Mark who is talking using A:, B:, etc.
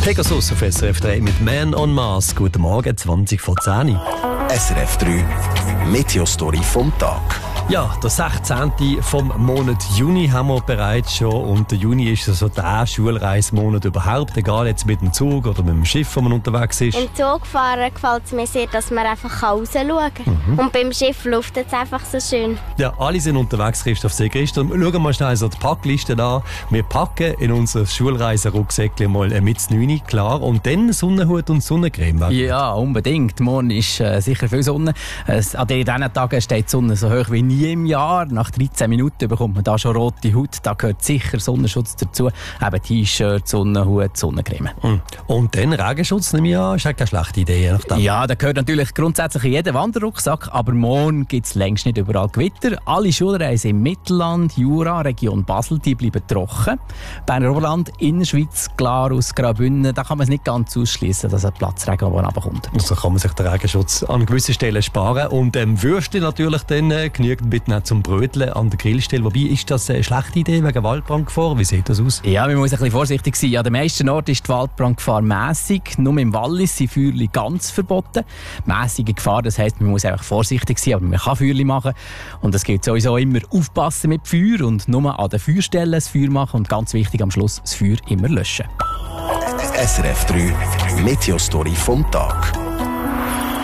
A: Pegasus auf SRF 3 mit Man on Mars. Guten Morgen, 20 vor 10.
B: SRF 3 Meteostory vom Tag.
A: Ja, der 16. vom Monat Juni haben wir bereits schon. Und der Juni ist also der Schulreismonat überhaupt. Egal jetzt mit dem Zug oder mit dem Schiff, wo man unterwegs ist.
C: Im Zugfahren gefällt es mir sehr, dass man einfach rausschauen kann. Und beim Schiff luftet es einfach so schön.
A: Ja, alle sind unterwegs, Christoph Segrist. Schauen wir mal schnell so die Packliste an. Wir packen in unser Schulreiserucksäckchen mal mit 9, klar. Und dann Sonnenhut und Sonnencreme.
D: Ja, unbedingt. Morgen ist sicher viel Sonne. An diesen Tagen steht die Sonne so hoch wie nie im Jahr. Nach 13 Minuten bekommt man da schon rote Haut. Da gehört sicher Sonnenschutz dazu. Eben T-Shirt, Sonnenhut, Sonnencreme.
A: Und dann Regenschutz, nehme ich an, ist halt keine schlechte Idee. Je nachdem.
D: Ja, da gehört natürlich grundsätzlich in jeden Wanderrucksack. Aber morgen gibt es längst nicht überall Gewitter. Alle Schulreisen im Mittelland, Jura, Region Basel, die bleiben trocken. Berner Oberland, Innerschweiz, Glarus, Graubünden, da kann man es nicht ganz ausschließen, dass ein Platzregen runterkommt.
A: Also kann man sich den Regenschutz an gewissen Stellen sparen. Und Würste natürlich dann genügend bitte zum Bröteln an der Grillstelle. Wobei, ist das eine schlechte Idee wegen Waldbrandgefahr? Wie sieht das aus?
D: Ja, man muss ein bisschen vorsichtig sein. An den meisten Orten ist die Waldbrandgefahr mässig. Nur im Wallis sind Feuerchen ganz verboten. Mässige Gefahr, das heisst, man muss einfach vorsichtig sein, aber man kann Feuerchen machen. Und es gilt sowieso immer aufpassen mit Feuer und nur an den Feuerstellen das Feuer machen und ganz wichtig am Schluss das Feuer immer löschen.
B: SRF 3 Meteostory vom Tag.